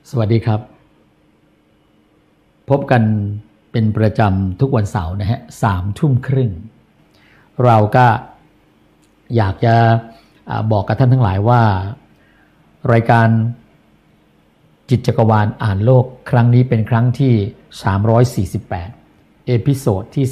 สวัสดีครับพบกันเป็นประจำทุกวันเสาร์นะฮะ3:30เราก็อยากจะบอกกับท่านทั้งหลายว่ารายการจิตจักรวาลอ่านโลกครั้งนี้เป็นครั้งที่348เอพิโซดที่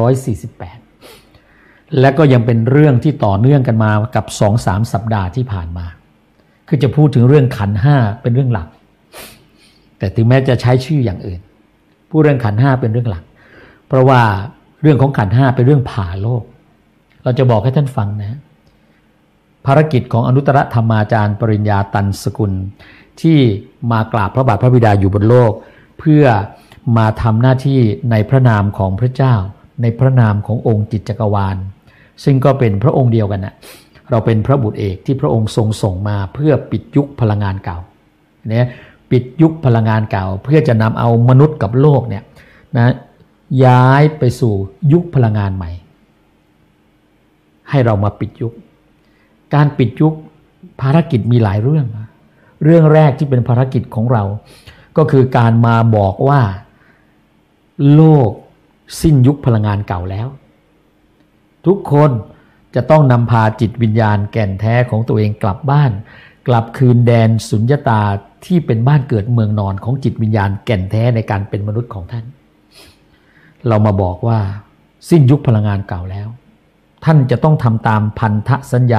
348และก็ยังเป็นเรื่องที่ต่อเนื่องกันมากับ 2-3 สัปดาห์ที่ผ่านมาคือจะพูดถึงเรื่องขันธ์5เป็นเรื่องหลักแต่ถึงแม้จะใช้ชื่ออย่างอื่นพูดเรื่องขันธ์5เป็นเรื่องหลักเพราะว่าเรื่องของขันธ์5เป็นเรื่องผ่าโลกเราจะบอกให้ท่านฟังนะภารกิจของอนุตตรธรรมาจารย์ปริญญาตันสกุลที่มากราบพระบาทพระบิดาอยู่บนโลกเพื่อมาทำหน้าที่ในพระนามของพระเจ้าในพระนามขององค์จิตจักรวาลซึ่งก็เป็นพระองค์เดียวกันนะเราเป็นพระบุตรเอกที่พระองค์ทรงส่งมาเพื่อปิดยุคพลังงานเก่าเนี่ยปิดยุคพลังงานเก่าเพื่อจะนำเอามนุษย์กับโลกเนี่ยนะย้ายไปสู่ยุคพลังงานใหม่ให้เรามาปิดยุคการปิดยุคภารกิจมีหลายเรื่องเรื่องแรกที่เป็นภารกิจของเราก็คือการมาบอกว่าโลกสิ้นยุคพลังงานเก่าแล้วทุกคนจะต้องนำพาจิตวิญญาณแก่นแท้ของตัวเองกลับบ้านกลับคืนแดนสุญญตาที่เป็นบ้านเกิดเมืองนอนของจิตวิญญาณแก่นแท้ในการเป็นมนุษย์ของท่านเรามาบอกว่าสิ้นยุคพลังงานเก่าแล้วท่านจะต้องทำตามพันธสัญญา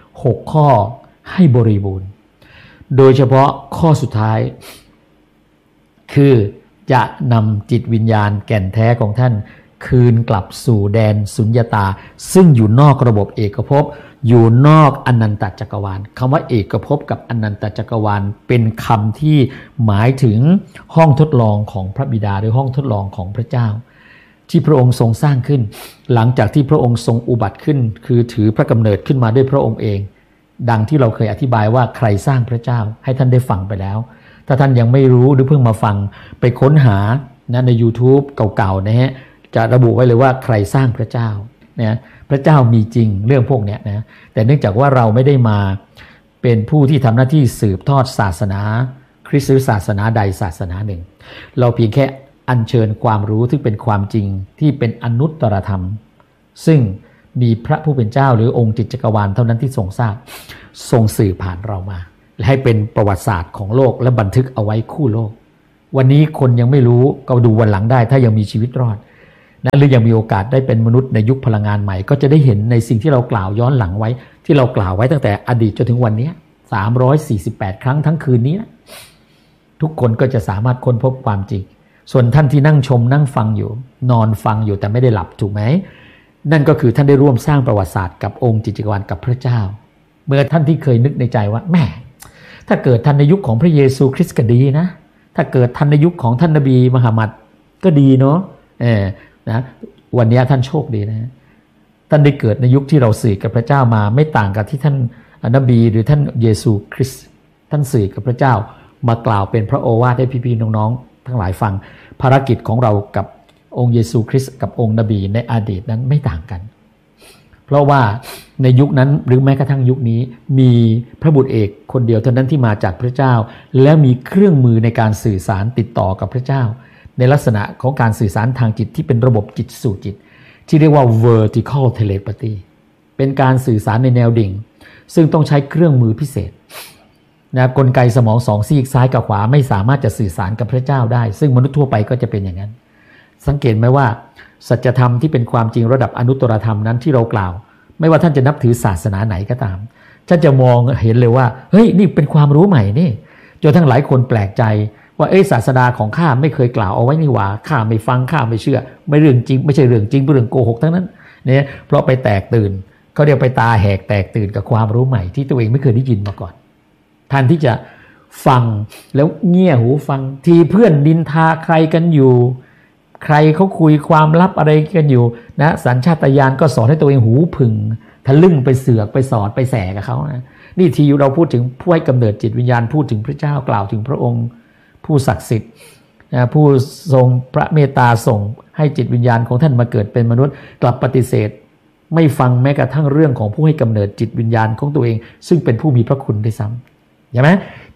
6ข้อให้บริบูรณ์โดยเฉพาะข้อสุดท้ายคือจะนำจิตวิญญาณแก่นแท้ของท่านคืนกลับสู่แดนสุญญตาซึ่งอยู่นอกระบบเอกภพอยู่นอกอนันตจักรวาลคำว่าเอกภพกับอนันตจักรวาลเป็นคำที่หมายถึงห้องทดลองของพระบิดาหรือห้องทดลองของพระเจ้าที่พระองค์ทรงสร้างขึ้นหลังจากที่พระองค์ทรงอุบัติขึ้นคือถือพระกำเนิดขึ้นมาด้วยพระองค์เองดังที่เราเคยอธิบายว่าใครสร้างพระเจ้าให้ท่านได้ฟังไปแล้วถ้าท่านยังไม่รู้หรือเพิ่งมาฟังไปค้นหานะใน YouTube เก่าๆนะฮะจะระบุไว้เลยว่าใครสร้างพระเจ้านะพระเจ้ามีจริงเรื่องพวกนี้นะแต่เนื่องจากว่าเราไม่ได้มาเป็นผู้ที่ทำหน้าที่สืบทอดศาสนาคริสต์ศาสนาใดศาสนาหนึ่งเราเพียงแค่อัญเชิญความรู้ที่เป็นความจริงที่เป็นอนุตตรธรรมซึ่งมีพระผู้เป็นเจ้าหรือองค์จิตจักรวาลเท่านั้นที่ทรงทราบทรงสื่อผ่านเรามาและให้เป็นประวัติศาสตร์ของโลกและบันทึกเอาไว้คู่โลกวันนี้คนยังไม่รู้ก็ดูวันหลังได้ถ้ายังมีชีวิตรอดนะหรือยังมีโอกาสได้เป็นมนุษย์ในยุคพลังงานใหม่ก็จะได้เห็นในสิ่งที่เรากล่าวย้อนหลังไว้ที่เรากล่าวไว้ตั้งแต่อดีตจนถึงวันนี้348ครั้งทั้งคืนนี้ทุกคนก็จะสามารถค้นพบความจริงส่วนท่านที่นั่งชมนั่งฟังอยู่นอนฟังอยู่แต่ไม่ได้หลับถูกไหมนั่นก็คือท่านได้ร่วมสร้างประวัติศาสตร์กับองค์จิตจักรวาลกับพระเจ้าเมื่อท่านที่เคยนึกในใจว่าแม่ถ้าเกิดทันในยุคของพระเยซูคริสต์ก็ดีนะถ้าเกิดทันในยุคของท่านนบีมุฮัมมัดก็ดีเนาะนะวันนี้ท่านโชคดีนะท่านได้เกิดในยุคที่เราสื่อกับพระเจ้ามาไม่ต่างกับที่ท่านนบีหรือท่านเยซูคริสต์ท่านสื่อกับพระเจ้ามากล่าวเป็นพระโอวาทให้พี่ๆน้องๆทั้งหลายฟังภารกิจของเรากับองค์เยซูคริสต์กับองค์นบีในอดีตนั้นไม่ต่างกันเพราะว่าในยุคนั้นหรือแม้กระทั่งยุคนี้มีพระบุตรเอกคนเดียวเท่านั้นที่มาจากพระเจ้าและมีเครื่องมือในการสื่อสารติดต่อกับพระเจ้าในลักษณะของการสื่อสารทางจิตที่เป็นระบบจิตสู่จิตที่เรียกว่า vertical telepathy เป็นการสื่อสารในแนวดิ่งซึ่งต้องใช้เครื่องมือพิเศษนะกลไกสมองสองซีกซ้ายกับขวาไม่สามารถจะสื่อสารกับพระเจ้าได้ซึ่งมนุษย์ทั่วไปก็จะเป็นอย่างนั้นสังเกตไหมว่าสัจธรรมที่เป็นความจริงระดับอนุตตรธรรมนั้นที่เรากล่าวไม่ว่าท่านจะนับถือศาสนาไหนก็ตามท่านจะมองเห็นเลยว่าเฮ้ยนี่เป็นความรู้ใหม่นี่จนทั้งหลายคนแปลกใจว่าศาสดาของข้าไม่เคยกล่าวเอาไว้นี่หว่าข้าไม่ฟังข้าไม่เชื่อไม่เรื่องจริงไม่ใช่เรื่องจริงเป็นเรื่องโกหกทั้งนั้นเนี่ยเพราะไปแตกตื่นเขาเรียกไปตาแหกแตกตื่นกับความรู้ใหม่ที่ตัวเองไม่เคยได้ยินมาก่อนท่านที่จะฟังแล้วเงี่ยหูฟังทีเพื่อนนินทาใครกันอยู่ใครเขาคุยความลับอะไรกันอยู่นะสัญชาตญาณก็สอนให้ตัวเองหูผึ่งทะลึ่งไปเสือกไปสอดไปแสกับเขานะนี่ทีเราพูดถึงผู้ให้กำเนิดจิตวิญญาณพูดถึงพระเจ้ากล่าวถึงพระองค์ผู้ศักดิ์สิทธิ์ผู้ทรงพระเมตตาส่งให้จิตวิญญาณของท่านมาเกิดเป็นมนุษย์กลับปฏิเสธไม่ฟังแม้กระทั่งเรื่องของผู้ให้กำเนิดจิตวิญญาณของตัวเองซึ่งเป็นผู้มีพระคุณด้วยซ้ำใช่ไหม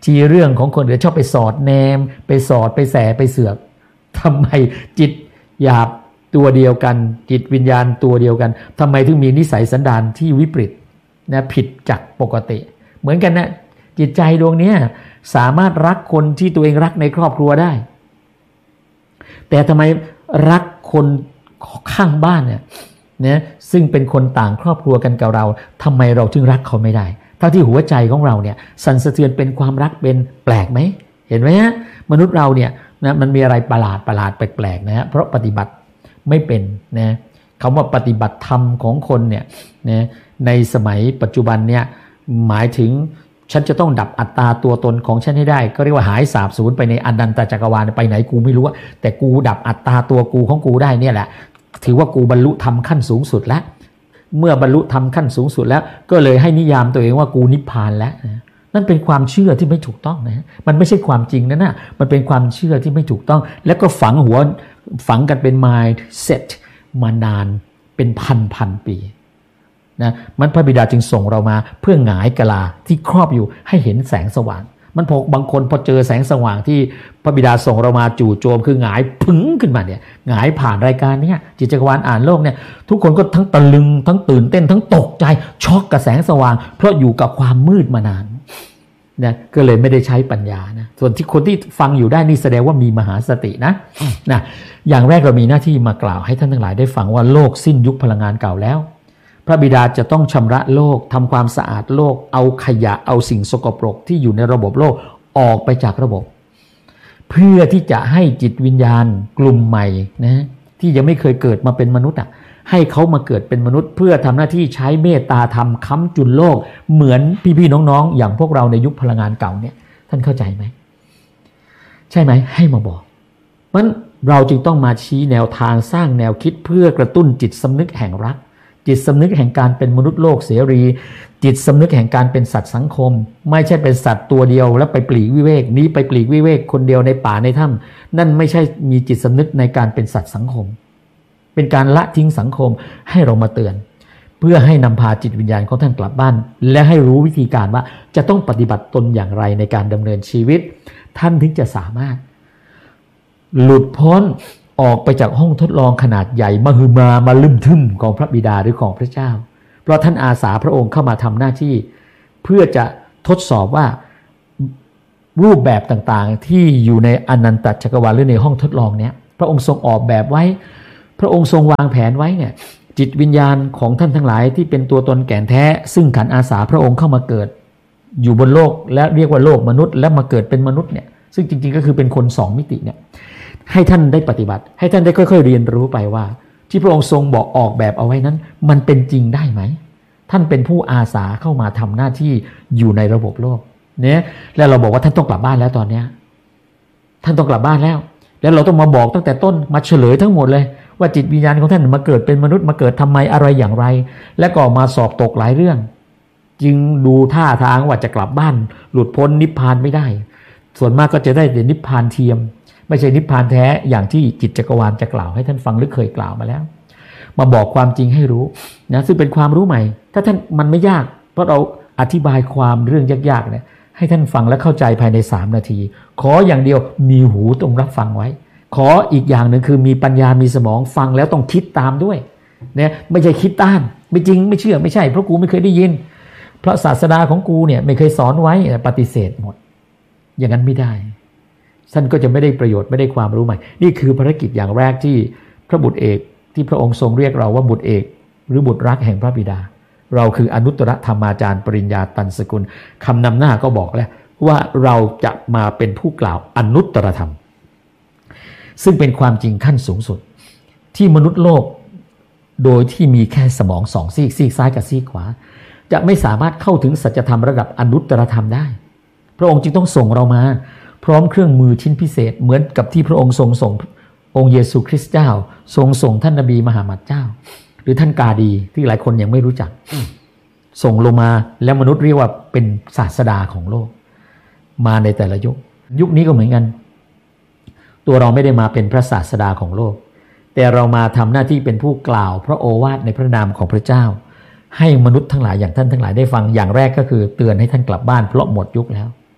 ทีเรื่องของคนอื่นชอบไปสอดแนมไปสอดไปแสไปเสือกทำไมจิตหยาบตัวเดียวกันจิตวิญญาณตัวเดียวกันทำไมถึงมีนิสัยสันดานที่วิปริตนะผิดจากปกติเหมือนกันนะจิตใจดวงนี้สามารถรักคนที่ตัวเองรักในครอบครัวได้แต่ทำไมรักคนข้างบ้านเนี่ยซึ่งเป็นคนต่างครอบครัวกันกับเราทำไมเราถึงรักเขาไม่ได้ทั้งที่หัวใจของเราเนี่ยสั่นสะเทือนเป็นความรักเป็นแปลกไหมเห็นไหมฮะมนุษย์เราเนี่ยนะมันมีอะไรประหลาดแปลกๆนะฮะเพราะปฏิบัติไม่เป็นนะคำว่าปฏิบัติธรรมของคนเนี่ยนะในสมัยปัจจุบันเนี่ยหมายถึงฉันจะต้องดับอัตตาตัวตนของฉันให้ได้ก็เรียกว่าหายสาบสูญไปในอนันตจักรวาลไปไหนกูไม่รู้แต่กูดับอัตตาตัวกูของกูได้เนี่ยแหละถือว่ากูบรรลุธรรมขั้นสูงสุดแล้วเมื่อบรรลุธรรมขั้นสูงสุดแล้วก็เลยให้นิยามตัวเองว่ากูนิพพานแล้วนั่นเป็นความเชื่อที่ไม่ถูกต้องนะมันไม่ใช่ความจริงนะมันเป็นความเชื่อที่ไม่ถูกต้องแล้วก็ฝังกันเป็น mindset มานานเป็นพันปีนะมันพระบิดาจึงส่งเรามาเพื่อหงายกะลาที่ครอบอยู่ให้เห็นแสงสว่างมันพอบางคนพอเจอแสงสว่างที่พระบิดาส่งเรามาจู่โจมคือหงายพึ้งขึ้นมาเนี่ยหงายผ่านรายการนี้จิตจักรวาลอ่านโลกเนี่ยทุกคนก็ทั้งตะลึงทั้งตื่นเต้นทั้งตกใจช็อกกับแสงสว่างเพราะอยู่กับความมืดมานานนะก็เลยไม่ได้ใช้ปัญญานะส่วนที่คนที่ฟังอยู่ได้นี่แสดงว่ามีมหาสตินะอย่างแรกเรามีหน้าที่มากล่าวให้ท่านทั้งหลายได้ฟังว่าโลกสิ้นยุคพลังงานเก่าแล้วพระบิดาจะต้องชำระโลกทำความสะอาดโลกเอาขยะเอาสิ่งสกปรกที่อยู่ในระบบโลกออกไปจากระบบเพื่อที่จะให้จิตวิญญาณกลุ่มใหม่นะที่ยังไม่เคยเกิดมาเป็นมนุษย์ให้เขามาเกิดเป็นมนุษย์เพื่อทำหน้าที่ใช้เมตตาธรรมค้ำจุนโลกเหมือนพี่ๆน้องๆอย่างพวกเราในยุคพลังงานเก่าเนี่ยท่านเข้าใจไหมใช่ไหมให้มาบอกเพราะฉะนั้นเราจึงต้องมาชี้แนวทางสร้างแนวคิดเพื่อกระตุ้นจิตสำนึกแห่งรักจิตสำนึกแห่งการเป็นมนุษย์โลกเสรีจิตสำนึกแห่งการเป็นสัตว์สังคมไม่ใช่เป็นสัตว์ตัวเดียวแล้วไปปลีกวิเวกนี้ไปปลีกวิเวกคนเดียวในป่าในถ้ำนั่นไม่ใช่มีจิตสำนึกในการเป็นสัตว์สังคมเป็นการละทิ้งสังคมให้เรามาเตือนเพื่อให้นำพาจิตวิญญาณของท่านกลับบ้านและให้รู้วิธีการว่าจะต้องปฏิบัติตนอย่างไรในการดำเนินชีวิตท่านถึงจะสามารถหลุดพ้นออกไปจากห้องทดลองขนาดใหญ่มหึมาลืมทึมของพระบิดาหรือของพระเจ้าเพราะท่านอาสาพระองค์เข้ามาทำหน้าที่เพื่อจะทดสอบว่ารูปแบบต่างๆที่อยู่ในอนันตจักรวาลหรือในห้องทดลองเนี้ยพระองค์ทรงออกแบบไว้พระองค์ทรงวางแผนไว้เนี่ยจิตวิญญาณของท่านทั้งหลายที่เป็นตัวตนแก่นแท้ซึ่งขันอาสาพระองค์เข้ามาเกิดอยู่บนโลกและเรียกว่าโลกมนุษย์และมาเกิดเป็นมนุษย์เนี่ยซึ่งจริงๆก็คือเป็นคน2มิติเนี่ยให้ท่านได้ปฏิบัติให้ท่านได้ค่อยๆเรียนรู้ไปว่าที่พระองค์ทรงบอกออกแบบเอาไว้นั้นมันเป็นจริงได้ไหมท่านเป็นผู้อาสาเข้ามาทำหน้าที่อยู่ในระบบโลกเนี่ยแล้วเราบอกว่าท่านต้องกลับบ้านแล้วตอนเนี้ยท่านต้องกลับบ้านแล้วเราต้องมาบอกตั้งแต่ต้นมาเฉลยทั้งหมดเลยว่าจิตวิญญาณของท่านมาเกิดเป็นมนุษย์มาเกิดทำไมอะไรอย่างไรและก็มาสอบตกหลายเรื่องจึงดูท่าทางว่าจะกลับบ้านหลุดพ้นนิพพานไม่ได้ส่วนมากก็จะได้แต่นิพพานเทียมไม่ใช่นิพพานแท้อย่างที่จิตจักรวาลจะกล่าวให้ท่านฟังหรือเคยกล่าวมาแล้วมาบอกความจริงให้รู้นะซึ่งเป็นความรู้ใหม่ถ้าท่านมันไม่ยากเพราะเราอธิบายความเรื่องยากๆเนี่ยให้ท่านฟังและเข้าใจภายใน3นาทีขออย่างเดียวมีหูต้องรับฟังไว้ขออีกอย่างหนึ่งคือมีปัญญามีสมองฟังแล้วต้องคิดตามด้วยเนี่ยไม่ใช่คิดต้านไม่จริงไม่เชื่อไม่ใช่เพราะกูไม่เคยได้ยินเพราะศาสดาของกูเนี่ยไม่เคยสอนไว้ปฏิเสธหมดอย่างนั้นไม่ได้ท่านก็จะไม่ได้ประโยชน์ไม่ได้ความรู้ใหม่นี่คือภารกิจอย่างแรกที่พระบุตรเอกที่พระองค์ทรงเรียกเราว่าบุตรเอกหรือบุตรรักแห่งพระบิดาเราคืออนุตตรธรรมาจารย์ปริญญาตันสกุลคำนำหน้าก็บอกแล้วว่าเราจะมาเป็นผู้กล่าวอนุตตรธรรมซึ่งเป็นความจริงขั้นสูงสุดที่มนุษย์โลกโดยที่มีแค่สมอง2ซีกซ้ายกับซีกขวาจะไม่สามารถเข้าถึงสัจธรรมระดับอนุตตรธรรมได้พระองค์จึงต้องส่งเรามาพร้อมเครื่องมือชิ้นพิเศษเหมือนกับที่พระองค์ทรงส่งองค์เยซูคริสต์เจ้าทรงส่งท่านนบีมหามัดเจ้าหรือท่านกาดีที่หลายคนยังไม่รู้จักส่งลงมาแล้วมนุษย์เรียกว่าเป็นศาสดาของโลกมาในแต่ละยุคนี้ก็เหมือนกันตัวเราไม่ได้มาเป็นพระศาสดาของโลกแต่เรามาทำหน้าที่เป็นผู้กล่าวพระโอวาทในพระนามของพระเจ้าให้มนุษย์ทั้งหลายอย่างท่านทั้งหลายได้ฟังอย่างแรกก็คือเตือนให้ท่านกลับบ้านเพราะหมดยุคแล้ว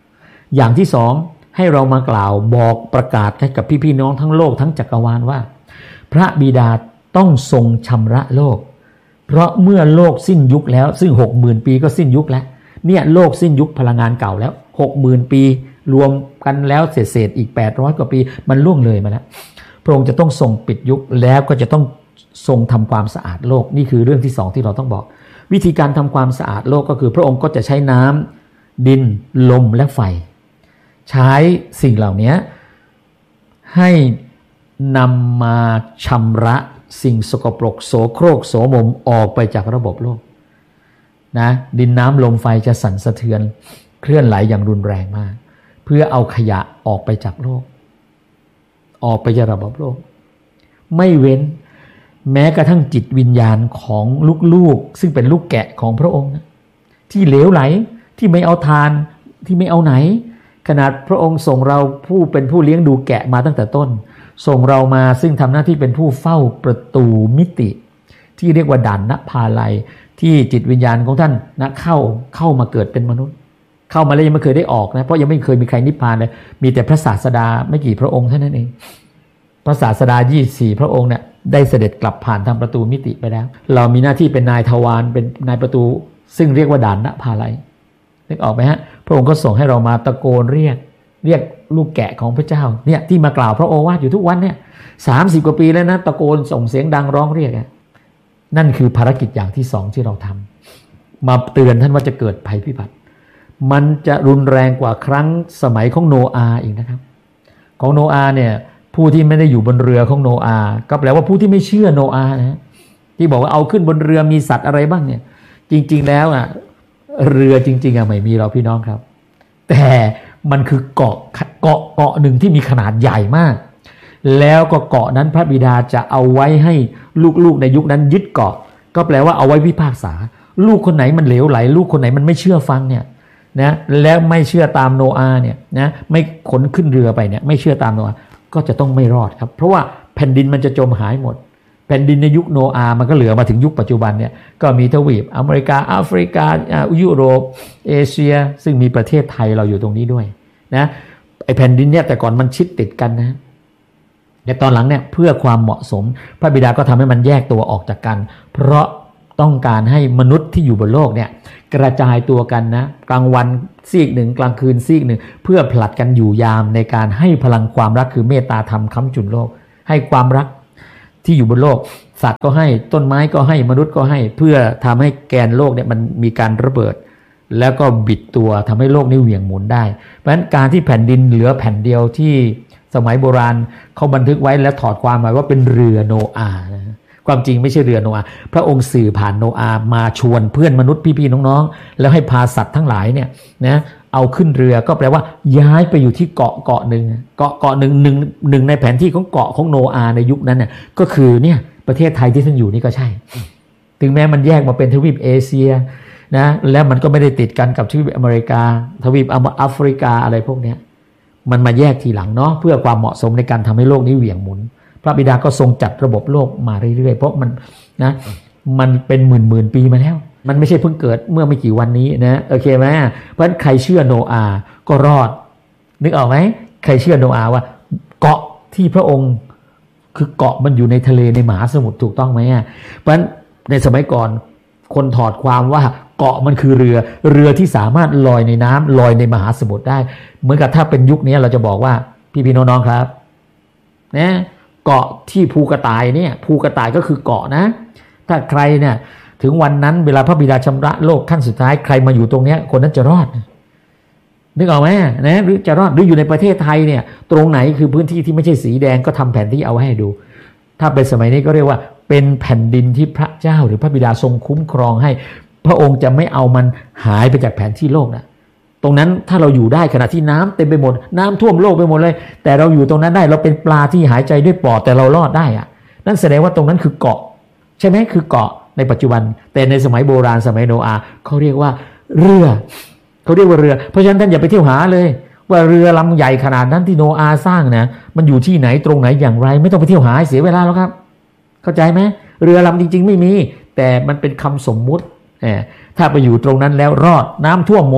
อย่างที่สองให้เรามากล่าวบอกประกาศให้กับพี่น้องทั้งโลกทั้งจักรวาลว่าพระบิดาต้องทรงชำระโลกเพราะเมื่อโลกสิ้นยุคแล้วซึ่ง 60,000 ปีก็สิ้นยุคแล้วเนี่ยโลกสิ้นยุคพลังงานเก่าแล้ว 60,000 ปีรวมกันแล้วเศษอีก800กว่าปีมันล่วงเลยมาแล้วพระองค์จะต้องทรงปิดยุคแล้วก็จะต้องทรงทำความสะอาดโลกนี่คือเรื่องที่สองที่เราต้องบอกวิธีการทำความสะอาดโลกก็คือพระองค์ก็จะใช้น้ำดินลมและไฟใช้สิ่งเหล่านี้ให้นำมาชำระสิ่งสกปรกโสโครกโสมมออกไปจากระบบโลกนะดินน้ำลมไฟจะสั่นสะเทือนเคลื่อนไหลอย่างรุนแรงมากเพื่อเอาขยะออกไปจากโลกออกไปจากระบบโลกไม่เว้นแม้กระทั่งจิตวิญญาณของลูกๆซึ่งเป็นลูกแกะของพระองค์ที่เหลวไหลที่ไม่เอาทานที่ไม่เอาไหนขนาดพระองค์ส่งเราผู้เป็นผู้เลี้ยงดูแกะมาตั้งแต่ต้นส่งเรามาซึ่งทำหน้าที่เป็นผู้เฝ้าประตูมิติที่เรียกว่าด่านนภาลัยที่จิตวิญญาณของท่านนะเข้ามาเกิดเป็นมนุษย์เข้ามาแล้วยังไม่เคยได้ออกนะเพราะยังไม่เคยมีใครนิพพานเลยมีแต่พระศาสดาไม่กี่พระองค์เท่านั้นเองพระศาสดา24พระองค์เนี่ยได้เสด็จกลับผ่านทางประตูมิติไปแล้วเรามีหน้าที่เป็นนายทวารเป็นนายประตูซึ่งเรียกว่าด่านนภาลัยนึกออกไหมฮะพระองค์ก็ส่งให้เรามาตะโกนเรียกลูกแกะของพระเจ้าเนี่ยที่มากล่าวพระโอวาทอยู่ทุกวันเนี่ย30กว่าปีแล้วนะตะโกนส่งเสียงดังร้องเรียกนั่นคือภารกิจอย่างที่สองที่เราทำมาเตือนท่านว่าจะเกิดภัยพิบัติมันจะรุนแรงกว่าครั้งสมัยของโนอาห์อีกนะครับของโนอาห์เนี่ยผู้ที่ไม่ได้อยู่บนเรือของโนอาห์ก็แปลว่าผู้ที่ไม่เชื่อโนอาห์นะที่บอกว่าเอาขึ้นบนเรือมีสัตว์อะไรบ้างเนี่ยจริงๆแล้วเรือจริงๆไม่มีเราพี่น้องครับแต่มันคือเกาะหนึ่งที่มีขนาดใหญ่มากแล้วก็เกาะนั้นพระบิดาจะเอาไว้ให้ลูกๆในยุคนั้นยึดเกาะก็แปลว่าเอาไว้พิพากษาลูกคนไหนมันเหลวไหลลูกคนไหนมันไม่เชื่อฟังเนี่ยนะแล้วไม่เชื่อตามโนอาห์เนี่ยนะไม่ขนขึ้นเรือไปเนี่ยไม่เชื่อตามโนอาห์ก็จะต้องไม่รอดครับเพราะว่าแผ่นดินมันจะจมหายหมดแผ่นดินในยุคโนอาห์มันก็เหลือมาถึงยุคปัจจุบันเนี่ยก็มีทวีปอเมริกาแอฟริกายุโรปเอเชียซึ่งมีประเทศไทยเราอยู่ตรงนี้ด้วยนะไอแผ่นดินเนี่ยแต่ก่อนมันชิดติดกันนะแต่ตอนหลังเนี่ยเพื่อความเหมาะสมพระบิดาก็ทำให้มันแยกตัวออกจากกันเพราะต้องการให้มนุษย์ที่อยู่บนโลกเนี่ยกระจายตัวกันนะกลางวันซีกหนึ่งกลางคืนซีกหนึ่งเพื่อผลัดกันอยู่ยามในการให้พลังความรักคือเมตตาธรรมค้ำจุนโลกให้ความรักที่อยู่บนโลกสัตว์ก็ให้ต้นไม้ก็ให้มนุษย์ก็ให้เพื่อทำให้แกนโลกเนี่ยมันมีการระเบิดแล้วก็บิดตัวทำให้โลกนี้เหวี่ยงหมุนได้เพราะฉะนั้นการที่แผ่นดินเหลือแผ่นเดียวที่สมัยโบราณเขาบันทึกไว้แล้วถอดความหมายว่าเป็นเรือโนอาห์ความจริงไม่ใช่เรือโนอาห์พระองค์สื่อผ่านโนอาห์มาชวนเพื่อนมนุษย์พี่ๆน้องๆแล้วให้พาสัตว์ทั้งหลายเนี่ยนะเอาขึ้นเรือก็แปลว่าย้ายไปอยู่ที่เกาะหนึ่งหนึ่งในแผนที่ของเกาะของโนอาห์ในยุคนั้นเนี่ยก็คือเนี่ยประเทศไทยที่ท่านอยู่นี่ก็ใช่ถึงแม้มันแยกมาเป็นทวีปเอเชียนะแล้วมันก็ไม่ได้ติดกันกับทวีปอเมริกาทวีปแอฟริกาอะไรพวกนี้มันมาแยกทีหลังเนาะเพื่อความเหมาะสมในการทำให้โลกนี้เหวี่ยงหมุนพระบิดาก็ทรงจัดระบบโลกมาเรื่อยๆเพราะมันเป็นหมื่นปีมาแล้วมันไม่ใช่เพิ่งเกิดเมื่อไม่กี่วันนี้นะโอเคไหมเพราะฉะนั้นใครเชื่อโนอาห์ก็รอดนึกออกไหมใครเชื่อโนอาห์ว่าเกาะที่พระองค์คือเกาะมันอยู่ในทะเลในมหาสมุทรถูกต้องไหมเพราะฉะนั้นในสมัยก่อนคนถอดความว่าเกาะมันคือเรือที่สามารถลอยในน้ำลอยในมหาสมุทรได้เหมือนกับถ้าเป็นยุคนี้เราจะบอกว่าพี่น้องๆครับนะเกาะที่ภูกระต่ายเนี่ยภูกระต่ายก็คือเกาะนะถ้าใครเนี่ยถึงวันนั้นเวลาพระบิดาชำระโลกขั้นสุดท้ายใครมาอยู่ตรงเนี้ยคนนั้นจะรอดนึกออกไหมนะหรือจะรอดหรืออยู่ในประเทศไทยเนี่ยตรงไหนคือพื้นที่ที่ไม่ใช่สีแดงก็ทำแผนที่เอาให้ดูถ้าเป็นสมัยนี้ก็เรียกว่าเป็นแผ่นดินที่พระเจ้าหรือพระบิดาทรงคุ้มครองให้พระองค์จะไม่เอามันหายไปจากแผนที่โลกนะตรงนั้นถ้าเราอยู่ได้ขณะที่น้ำเต็มไปหมดน้ำท่วมโลกไปหมดเลยแต่เราอยู่ตรงนั้นได้เราเป็นปลาที่หายใจด้วยปอดแต่เรารอดได้อะนั่นแสดงว่าตรงนั้นคือเกาะใช่ไหมคือเกาะในปัจจุบันแต่ในสมัยโบราณสมัยโนอาห์เขาเรียกว่าเรือเพราะฉะนั้นท่านอย่าไปเที่ยวหาเลยว่าเรือลำใหญ่ขนาดนั้นที่โนอาห์สร้างนะมันอยู่ที่ไหนตรงไหนอย่างไรไม่ต้องไปเที่ยวหาเสียเวลาแล้วครับเข้าใจไหมเรือลำจริงๆไม่มีแต่มันเป็นคำสมมุติถ้าไปอยู่ตรงนั้นแล้วรอดน้ำท่วมหมด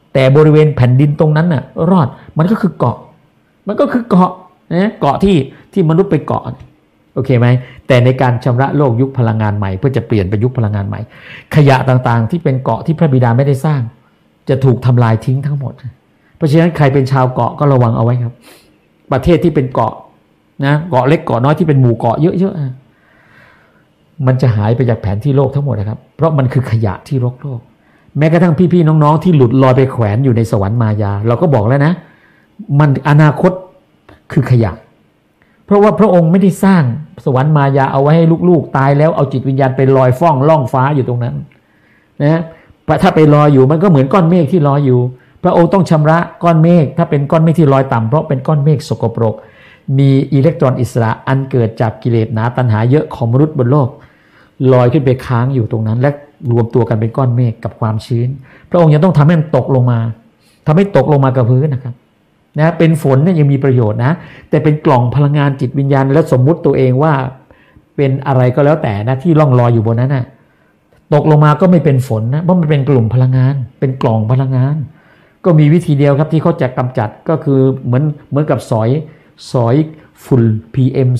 แต่บริเวณแผ่นดินตรงนั้นน่ะรอดมันก็คือเกาะนะเกาะที่มนุษย์ไปเกาะโอเคไหมแต่ในการชำระโลกยุคพลังงานใหม่เพื่อจะเปลี่ยนไปยุคพลังงานใหม่ขยะต่างๆที่เป็นเกาะที่พระบิดาไม่ได้สร้างจะถูกทำลายทิ้งทั้งหมดเพราะฉะนั้นใครเป็นชาวเกาะก็ระวังเอาไว้ครับประเทศที่เป็นเกาะนะเกาะเล็กเกาะน้อยที่เป็นหมู่เกาะเยอะๆมันจะหายไปจากแผนที่โลกทั้งหมดนะครับเพราะมันคือขยะที่รกโลกแม้กระทั่งพี่ๆน้องๆที่หลุดลอยไปแขวนอยู่ในสวรรค์มายาเราก็บอกแล้วนะมันอนาคตคือขยะเพราะว่าพระองค์ไม่ได้สร้างสวรรค์มายาเอาไว้ให้ลูกๆตายแล้วเอาจิตวิญญาณไปลอยฟ้องล่องฟ้าอยู่ตรงนั้นนะถ้าไปลอยอยู่มันก็เหมือนก้อนเมฆที่ลอยอยู่พระองค์ต้องชำระก้อนเมฆถ้าเป็นก้อนเมฆที่ลอยต่ำเพราะเป็นก้อนเมฆสกปรกมีอิเล็กตรอนอิสระอันเกิดจากกิเลสหนาตัณหาเยอะของมนุษย์บนโลกลอยขึ้นไปค้างอยู่ตรงนั้นและรวมตัวกันเป็นก้อนเมฆกับความชื้นพระองค์ยังต้องทำให้มันตกลงมาทำให้ตกลงมากับพื้นนะครับนะเป็นฝนเนี่ยยังมีประโยชน์นะแต่เป็นกล่องพลังงานจิตวิญญาณและสมมุติตัวเองว่าเป็นอะไรก็แล้วแต่นะที่ล่องลอยอยู่บนนั้นนะตกลงมาก็ไม่เป็นฝนนะเพราะมันเป็นกลุ่มพลังงานเป็นกล่องพลังงานก็มีวิธีเดียวครับที่เขาจะกำจัดก็คือเหมือนกับสอยฝุ่น PM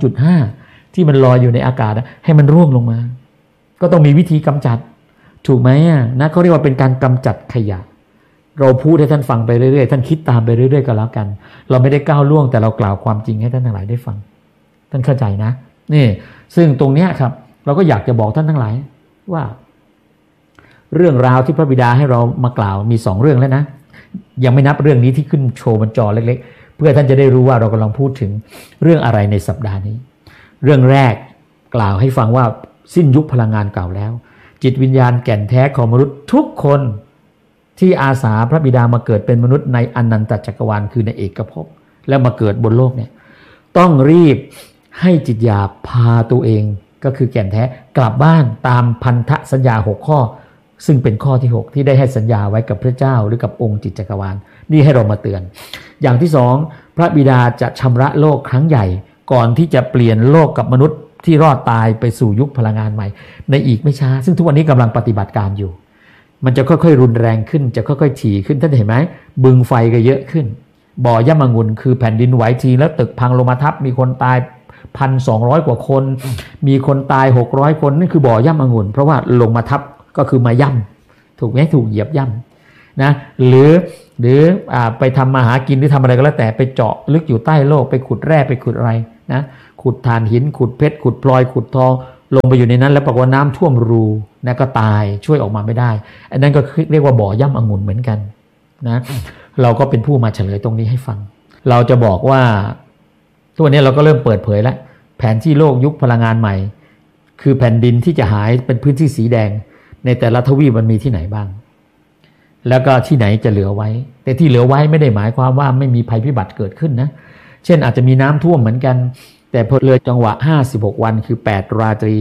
2.5 ที่มันลอยอยู่ในอากาศให้มันร่วงลงมาก็ต้องมีวิธีกำจัดถูกไหมนะเขาเรียกว่าเป็นการกำจัดขยะเราพูดให้ท่านฟังไปเรื่อยๆท่านคิดตามไปเรื่อยๆก็แล้วกันเราไม่ได้ก้าวล่วงแต่เรากล่าวความจริงให้ท่านทั้งหลายได้ฟังท่านเข้าใจนะนี่ซึ่งตรงเนี้ยครับเราก็อยากจะบอกท่านทั้งหลายว่าเรื่องราวที่พระบิดาให้เรามากล่าวมี2เรื่องแล้วนะยังไม่นับเรื่องนี้ที่ขึ้นโชว์บนจอเล็กๆเพื่อท่านจะได้รู้ว่าเรากำลังพูดถึงเรื่องอะไรในสัปดาห์นี้เรื่องแรกกล่าวให้ฟังว่าสิ้นยุคพลังงานเก่าแล้วจิตวิญญาณแก่นแท้ของมนุษย์ทุกคนที่อาสาพระบิดามาเกิดเป็นมนุษย์ในอนันตจักรวาลคือในเอกภพแล้วมาเกิดบนโลกเนี่ยต้องรีบให้จิตญาณพาตัวเองก็คือแก่นแท้กลับบ้านตามพันธสัญญา6ข้อซึ่งเป็นข้อที่6ที่ได้ให้สัญญาไว้กับพระเจ้าหรือกับองค์จิตจักรวาลนี่ให้เรามาเตือนอย่างที่2พระบิดาจะชำระโลกครั้งใหญ่ก่อนที่จะเปลี่ยนโลกกับมนุษย์ที่รอดตายไปสู่ยุคพลังงานใหม่ในอีกไม่ช้าซึ่งทุกวันนี้กำลังปฏิบัติการอยู่มันจะค่อยๆรุนแรงขึ้นจะค่อยๆถี่ขึ้นท่านเห็นไหมบึงไฟก็เยอะขึ้นบ่อย่ำองุ่นคือแผ่นดินไหวทีแล้วตึกพังลงมาทับมีคนตาย 1,200 กว่าคนมีคนตาย600คนนั่นคือบ่อย่ำองุ่นเพราะว่าลงมาทับก็คือมาย่ำถูกไหมถูกเหยียบย่ำนะหรือไปทำมาหากินหรือทำอะไรก็แล้วแต่ไปเจาะลึกอยู่ใต้โลกไปขุดแร่ไปขุดอะไรนะขุดถ่านหินขุดเพชรขุดพลอยขุดทองลงไปอยู่ในนั้นแล้วปรากฏว่าน้ำท่วมรูนะก็ตายช่วยออกมาไม่ได้อันนั้นก็เรียกว่าบ่อย่ำองุ่นเหมือนกันนะเราก็เป็นผู้มาเฉลยตรงนี้ให้ฟังเราจะบอกว่าตัวนี้เราก็เริ่มเปิดเผยแล้วแผนที่โลกยุคพลังงานใหม่คือแผ่นดินที่จะหายเป็นพื้นที่สีแดงในแต่ละทวีปมันมีที่ไหนบ้างแล้วก็ที่ไหนจะเหลือไว้แต่ที่เหลือไว้ไม่ได้หมายความว่าไม่มีภัยพิบัติเกิดขึ้นนะเช่นอาจจะมีน้ำท่วมเหมือนกันแต่พอเลยจังหวะ56วันคือ8ราตรี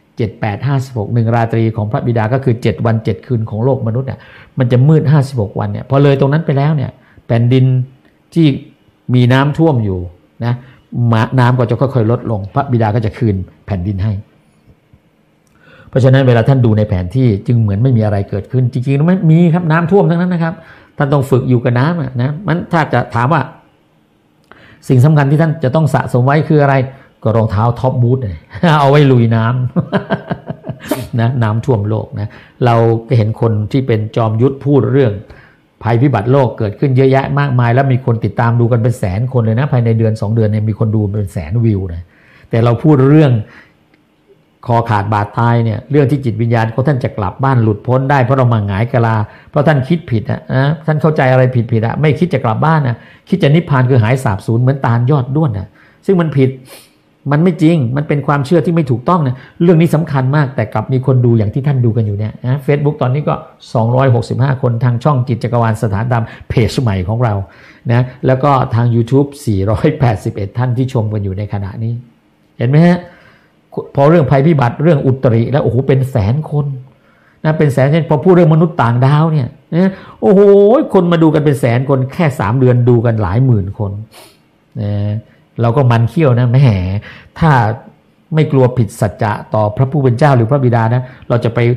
7856 1ราตรีของพระบิดาก็คือ7วัน7คืนของโลกมนุษย์เนี่ยมันจะมืด56วันเนี่ยพอเลยตรงนั้นไปแล้วเนี่ยแผ่นดินที่มีน้ำท่วมอยู่นะน้ำก็จะค่อยๆลดลงพระบิดาก็จะคืนแผ่นดินให้เพราะฉะนั้นเวลาท่านดูในแผนที่จึงเหมือนไม่มีอะไรเกิดขึ้นจริงๆแล้วไม่มีครับน้ำท่วมทั้งนั้นนะครับท่านต้องฝึกอยู่กับน้ำนะมันถ้าจะถามว่าสิ่งสำคัญที่ท่านจะต้องสะสมไว้คืออะไรก็รองเท้าท็อปบูทเอาไว้ลุยน้ำนะน้ำท่วมโลกนะเราก็เห็นคนที่เป็นจอมยุทธพูดเรื่องภัยพิบัติโลกเกิดขึ้นเยอะแยะมากมายแล้วมีคนติดตามดูกันเป็นแสนคนเลยนะภายในเดือน2เดือนเนี่ยมีคนดูเป็นแสนวิวนะแต่เราพูดเรื่องคอขาดบาดตายเนี่ยเรื่องที่จิตวิญญาณของท่านจะกลับบ้านหลุดพ้นได้เพราะเรามาหงายกะลาเพราะท่านคิดผิดนะท่านเข้าใจอะไรผิดๆไม่คิดจะกลับบ้านนะคิดจะนิพพานคือหายสาบสูญเหมือนตาลยอดด้วนนะซึ่งมันผิดมันไม่จริงมันเป็นความเชื่อที่ไม่ถูกต้องนะเรื่องนี้สำคัญมากแต่กลับมีคนดูอย่างที่ท่านดูกันอยู่เนี่ยนะ Facebook ตอนนี้ก็265คนทางช่องจิตจักรวาลสถานธรรมเพจใหม่ของเรานะแล้วก็ทาง YouTube 481ท่านที่ชมกันอยู่ในขณะนี้เห็นไหมฮะพอเรื่องภัยพิบัติเรื่องอุตริแล้วโอ้โหเป็นแสนคนนะเป็นแสนเช่นพอพูดเรื่องมนุษย์ต่างดาวเนี่ยนะโอ้โหคนมาดูกันเป็นแสนคนแค่3เดือนดูกันหลายหมื่นคนนะเราก็มันเขี้ยวนะแหมถ้าไม่กลัวผิดสัจจะต่อพระผู้เป็นเจ้าหรือพระบิดานะเราจะไป